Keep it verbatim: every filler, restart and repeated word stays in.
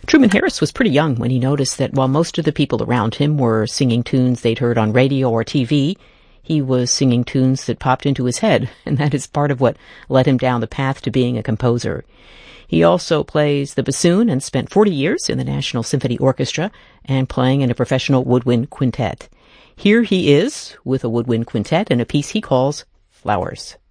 Truman Harris was pretty young when he noticed that while most of the people around him were singing tunes they'd heard on radio or T V, he was singing tunes that popped into his head, and that is part of what led him down the path to being a composer. He also plays the bassoon and spent forty years in the National Symphony Orchestra and playing in a professional woodwind quintet. Here he is with a woodwind quintet and a piece he calls Flowers.